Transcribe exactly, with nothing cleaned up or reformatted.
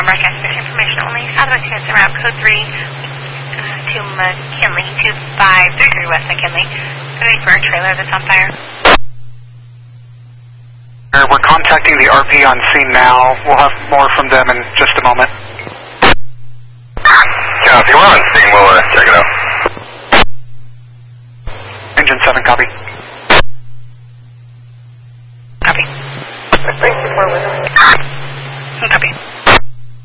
broadcasting information only. Southwest units around code three uh, to McKinley, two five three three West McKinley. Ready for a trailer that's on fire. We're contacting the R P on scene now. We'll have more from them in just a moment. Copy, we're on scene. We'll uh, check it out. Engine seven, copy. Copy. Thank you for Copy.